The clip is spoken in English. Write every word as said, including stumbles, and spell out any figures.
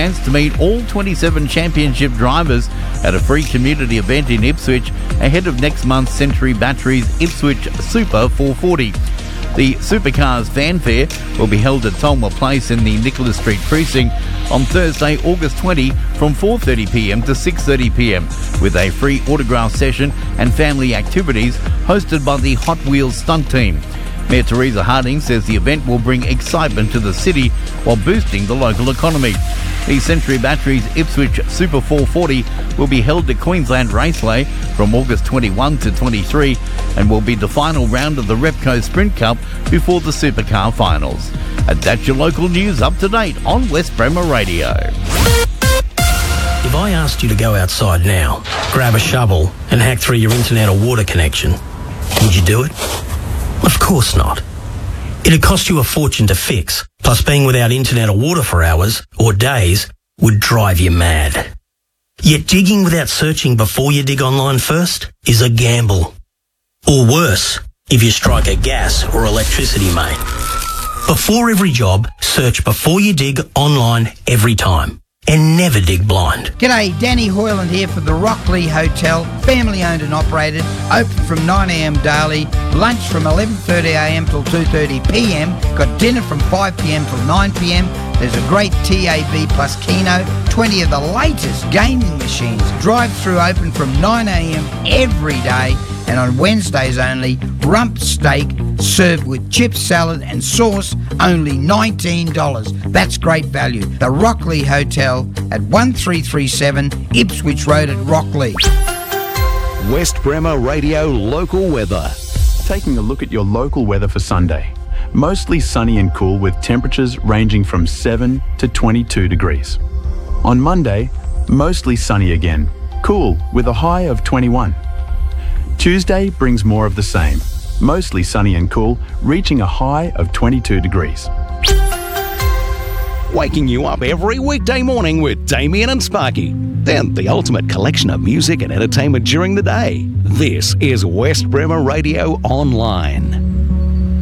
chance to meet all twenty-seven championship drivers at a free community event in Ipswich ahead of next month's Century Batteries Ipswich Super four forty. The Supercars Fanfare will be held at Tolmer Place in the Nicholas Street precinct on Thursday, August twentieth from four thirty p m to six thirty p m with a free autograph session and family activities hosted by the Hot Wheels stunt team. Mayor Teresa Harding says the event will bring excitement to the city while boosting the local economy. The Century Batteries Ipswich Super four forty will be held at Queensland Raceway from August twenty-first to twenty-third and will be the final round of the Repco Sprint Cup before the Supercar Finals. And that's your local news up to date on West Bremer Radio. If I asked you to go outside now, grab a shovel and hack through your internet or water connection, would you do it? Of course not. It'd cost you a fortune to fix, plus being without internet or water for hours or days would drive you mad. Yet digging without searching before you dig online first is a gamble. Or worse, if you strike a gas or electricity main. Before every job, search before you dig online every time. And never dig blind. G'day, Danny Hoyland here for the Rockley Hotel, family owned and operated, open from nine a m daily, lunch from eleven thirty a m till two thirty p m, got dinner from five p m till nine p m. There's a great T A B plus Keno, twenty of the latest gaming machines, drive-through open from nine a m every day, and on Wednesdays only, rump steak served with chips, salad and sauce, only nineteen dollars. That's great value. The Rockley Hotel at one three three seven Ipswich Road at Rockley. West Bremer Radio local weather. Taking a look at your local weather for Sunday. Mostly sunny and cool with temperatures ranging from seven to twenty-two degrees. On Monday, mostly sunny again, cool with a high of twenty-one. Tuesday brings more of the same, mostly sunny and cool, reaching a high of twenty-two degrees. Waking you up every weekday morning with Damien and Sparky. Then the ultimate collection of music and entertainment during the day. This is West Bremer Radio Online.